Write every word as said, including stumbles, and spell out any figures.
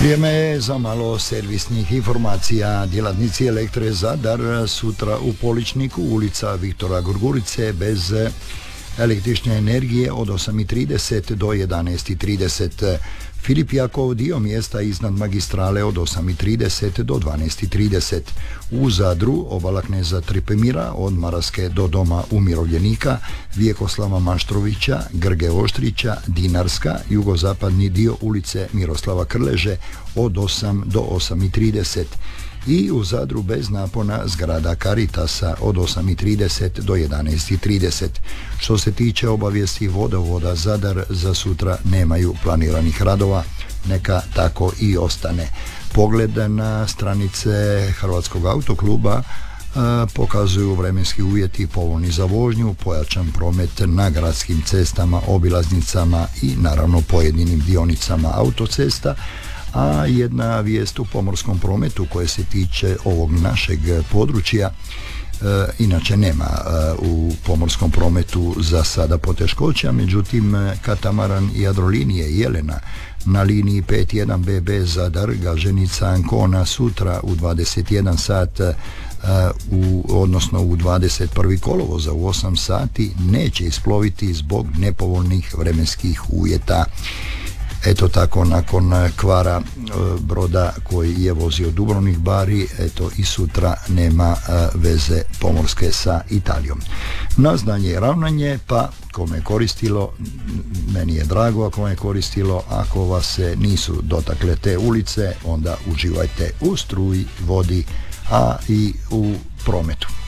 Vrijeme je za malo servisnih informacija. Djelatnici Elektre Zadar sutra u Poličniku, ulica Viktora Gurgurice, bez električne energije od osam i trideset do jedanaest i trideset. Filip Jakov dio mjesta iznad magistrale od osam i trideset do dvanaest i trideset. U Zadru obala kneza Tripemira od Maraske do doma umirovljenika, Vjekoslava Maštrovića, Grge Oštrića, Dinarska, jugozapadni dio ulice Miroslava Krleže od osam do osam i trideset. I u Zadru bez napona zgrada Caritasa od osam i trideset do jedanaest i trideset. Što se tiče obavijesti vodovoda, Zadar za sutra nemaju planiranih radova, neka tako i ostane. Pogled na stranice Hrvatskog autokluba a, pokazuju vremenski uvjeti povoljni za vožnju, pojačan promet na gradskim cestama, obilaznicama i naravno pojedinim dionicama autocesta. A jedna vijest u pomorskom prometu koje se tiče ovog našeg područja, e, inače nema e, u pomorskom prometu za sada poteškoća, međutim katamaran Jadrolinije Jelena na liniji pet jedan B B Zadar, Gaženica, Ancona sutra u dvadeset jedan sat, e, u, odnosno u dvadeset prvi kolovoza u osam sati neće isploviti zbog nepovoljnih vremenskih uvjeta. Eto tako, nakon kvara e, broda koji je vozio Dubrovnik Bari, eto i sutra nema e, veze pomorske sa Italijom. Na znanje i ravnanje, pa kome je koristilo, meni je drago ako je koristilo, ako vas se nisu dotakle te ulice, onda uživajte u struji, vodi, a i u prometu.